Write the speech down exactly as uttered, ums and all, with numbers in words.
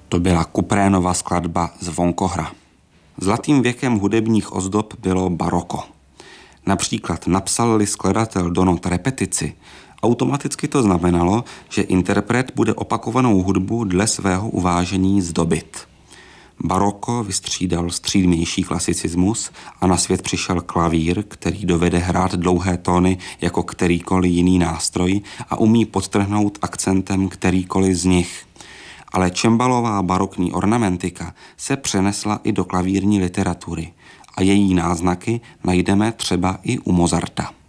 To byla Kuprénova skladba Zvonkohra. Zlatým věkem hudebních ozdob bylo baroko. Například napsal-li skladatel do not repetici, automaticky to znamenalo, že interpret bude opakovanou hudbu dle svého uvážení zdobit. Baroko vystřídal střídmější klasicismus a na svět přišel klavír, který dovede hrát dlouhé tóny jako kterýkoliv jiný nástroj a umí podtrhnout akcentem kterýkoliv z nich. Ale čembalová barokní ornamentika se přenesla i do klavírní literatury a její náznaky najdeme třeba i u Mozarta.